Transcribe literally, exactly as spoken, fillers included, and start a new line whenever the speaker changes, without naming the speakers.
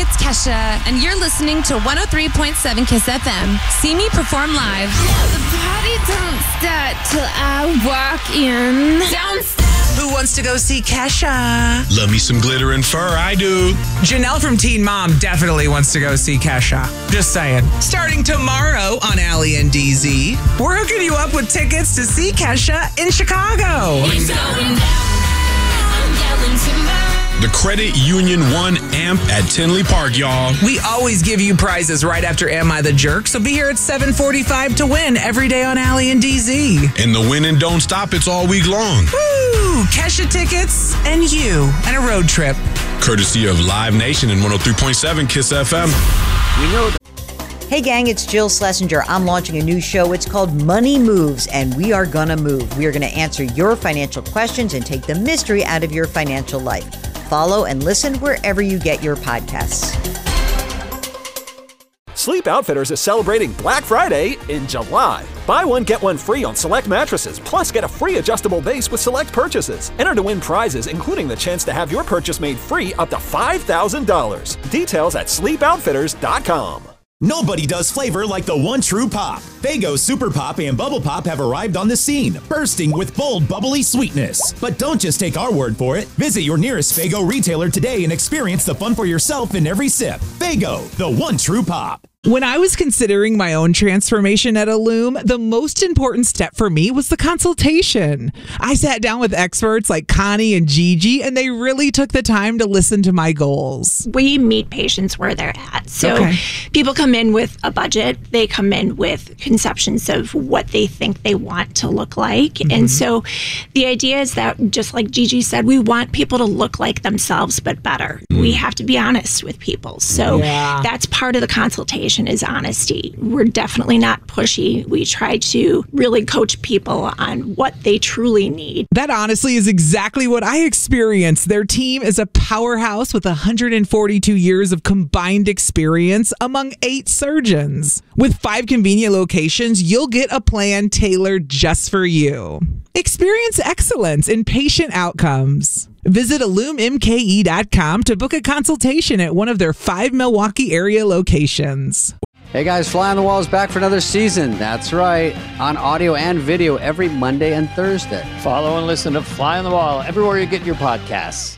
it's Kesha, and you're listening to one oh three point seven Kiss F M. See me perform live.
The party don't start till I walk in. Downstairs.
Who wants to go see Kesha?
Love me some glitter and fur, I do.
Janelle from Teen Mom definitely wants to go see Kesha. Just saying. Starting tomorrow on Allie and D Z, we're hooking you up with tickets to see Kesha in Chicago.
It's going down. I'm yelling timber.
The Credit Union One Amp at Tinley Park, y'all.
We always give you prizes right after Am I the Jerk, so be here at seven forty-five to win every day on Allie and D Z.
And the win and don't stop, it's all week long.
Woo! Kesha tickets and you and a road trip.
Courtesy of Live Nation and one oh three point seven Kiss F M.
We know. Hey gang, it's Jill Schlesinger. I'm launching a new show. It's called Money Moves, and we are gonna move. We are gonna answer your financial questions and take the mystery out of your financial life. Follow and listen wherever you get your podcasts.
Sleep Outfitters is celebrating Black Friday in July. Buy one, get one free on select mattresses, plus get a free adjustable base with select purchases. Enter to win prizes, including the chance to have your purchase made free up to five thousand dollars. Details at sleep outfitters dot com.
Nobody does flavor like the one true pop. Faygo Super Pop and Bubble Pop have arrived on the scene, bursting with bold, bubbly sweetness. But don't just take our word for it. Visit your nearest Faygo retailer today and experience the fun for yourself in every sip. Faygo, the one true pop.
When I was considering my own transformation at Illume, the most important step for me was the consultation. I sat down with experts like Connie and Gigi, and they really took the time to listen to my goals.
We meet patients where they're at. So
Okay.
people come in with a budget. They come in with conceptions of what they think they want to look like.
Mm-hmm.
And so the idea is that, just like Gigi said, we want people to look like themselves, but better. Mm. We have to be honest with people. So
Yeah.
that's part of the consultation. Is honesty. We're definitely not pushy. We try to really coach people on what they truly need.
That honestly is exactly what I experienced. Their team is a powerhouse with one hundred forty-two years of combined experience among eight surgeons. With five convenient locations, you'll get a plan tailored just for you. Experience excellence in patient outcomes. Visit illume m k e dot com to book a consultation at one of their five Milwaukee area locations.
Hey guys, Fly on the Wall is back for another season. That's right, on audio and video every Monday and Thursday.
Follow and listen to Fly on the Wall everywhere you get your podcasts.